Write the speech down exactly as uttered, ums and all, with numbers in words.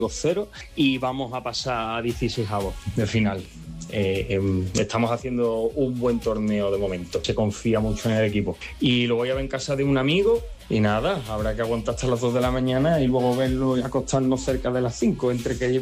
dos cero y vamos a pasar a dieciseisavos de final. Eh, eh, estamos haciendo un buen torneo de momento, se confía mucho en el equipo y lo voy a ver en casa de un amigo y nada, habrá que aguantar hasta las dos de la mañana y luego verlo y acostarnos cerca de las cinco entre que